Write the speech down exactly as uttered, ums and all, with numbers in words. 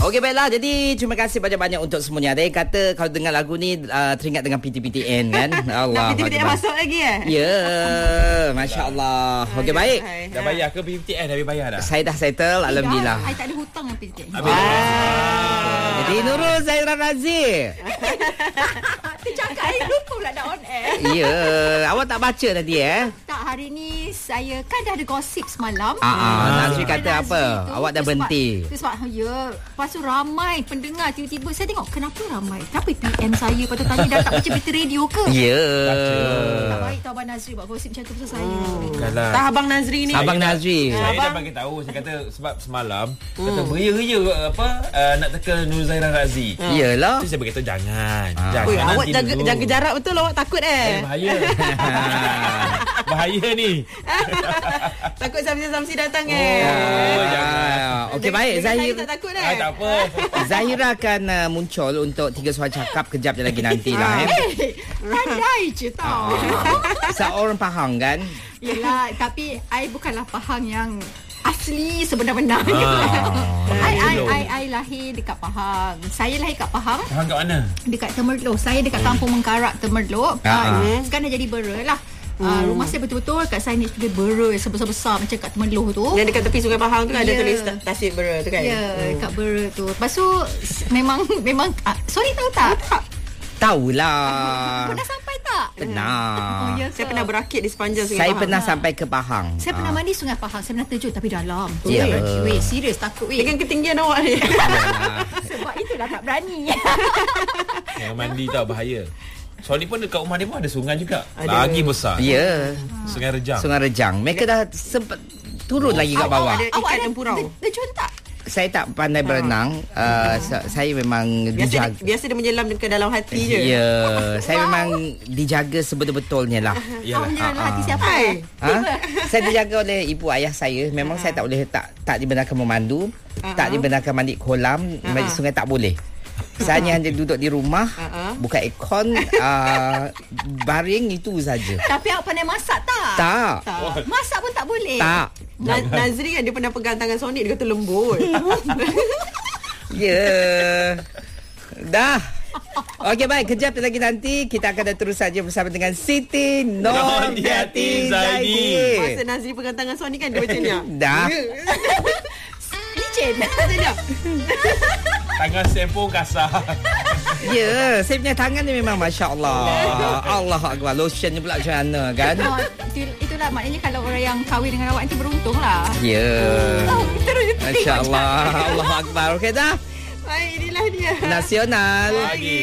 Okey, baiklah. Jadi terima kasih banyak-banyak untuk semuanya. Ada yang kata kalau dengar lagu ni uh, teringat dengan P T P T N kan. Allah. P T P T N masuk lagi eh? Ya, masya-Allah. Okey, baik. Dah bayar ke P T P T N? Dah bayar dah? Saya dah settle, alhamdulillah. Saya tak ada hutang dengan P T P T N. Jadi Nurul Zaira Razi. Tercakap saya lupa pula nak on air. Ya, awak tak baca tadi eh? Tak, hari ni saya kan dah ada gosip semalam. Ah, ah, Nazri Nazri kata apa? tu, Awak dah tu berhenti. Sebab, tu sebab ya, lepas tu ramai pendengar tiba-tiba saya tengok kenapa ramai. Kenapa P M saya patut tanya dah tak baca berita radio ke? Ya. Tak baik tau Abang Nazri buat gosip macam tu pasal saya. Bukanlah. Tak Abang Nazri ni. Abang Nazri. Saya dah bagi tahu, saya kata sebab semalam kata beria-ria apa uh, nak teka Nur Zaira Razi. Iyalah. Tu saya beritahu jangan. Ah. Jangan. Oi, awak nanti jaga dulu. jaga jarak betul awak takut eh. Eh, bahaya. Bahaya ni. Takut Samsi-Samsi datang eh. Oh, jangan. Okey, baik. Dengan Zahir. saya tak takut eh. Ah, tak apa. Zahira akan uh, muncul untuk Tiga Suara Cakap kejap je lagi nantilah eh. Eh, pandai je tau. Seorang Pahang kan? Yelah, tapi I bukanlah Pahang yang asli sebenar-benar. Ah. I, I, I, I lahir dekat Pahang. Saya lahir kat Pahang. Faham kat mana? Dekat Temerloh. Saya dekat Kampung Mengkarak, Temerloh. Ah. Uh, sekarang dah jadi Bera lah. Uh, rumah saya betul-betul kat saya ni sebagai Bera sebesar-besar macam kat Temerloh tu. Yang dekat tepi Sungai Pahang tu ada Ya. tulis Tasik Bera tu kan. Ya, yeah, kat Bera tu. Lepas tu s- memang memang uh, sorry tahu tak? Tak. Tahulah. Pernah sampai tak? Pernah. Oh, ya Saya ke? pernah berakit di sepanjang Sungai Saya Pahang. pernah sampai ke Pahang. Saya pernah Ah. mandi Sungai Pahang. Saya pernah terjun tapi dalam. Ya. Weh, weh, serius takut weh. Dengan ketinggian awak ni. Sebab itulah tak berani. Yang mandi tau bahaya. Sony pun dekat rumah dia pun ada sungai juga. Ada. Lagi besar. Ya. Sungai Rejang. Sungai Rejang. Mereka dah sempat turun lagi kat Awak bawah. ada ikat dan purau. Terjun tak? Saya tak pandai berenang. Uh, sa- saya memang Biasa dijaga. dia, biasa dia menyelam ke dalam hati je. Ya, saya memang dijaga sebetul-betulnya lah. Awak Yalah. menjalankan hati siapa? Hai. Ha? Saya dijaga oleh ibu ayah saya. Memang saya tak boleh tak tak dibenarkan memandu, tak dibenarkan mandi kolam, mandi sungai tak boleh. Saya hanya duduk di rumah, Uh-huh. buka aircon, uh, baring itu saja. Tapi awak pandai masak tak? Tak. Tak. Masak pun tak boleh. Tak. Na- Nazri kan dia pernah pegang tangan Sonic, dia kata lembut. Ya. Dah. Okey, baik. Kejap lagi nanti kita akan terus saja bersama dengan Siti Nurhayati Zaidi. Masa Nazri pegang tangan Sonic kan dia macam ni. Dah. Licin. Tangan saya pun kasar. Ya, saya punya tangan ni memang masya-Allah. Allah Akbar. Lotion ni pula macam mana kan? Oh, itu, itulah maknanya kalau orang yang kahwin dengan awak nanti beruntung lah. Ya. Oh, terus Masya-Allah. Allah Akbar. Okey dah. Baik, inilah dia. Nasional. Lagi.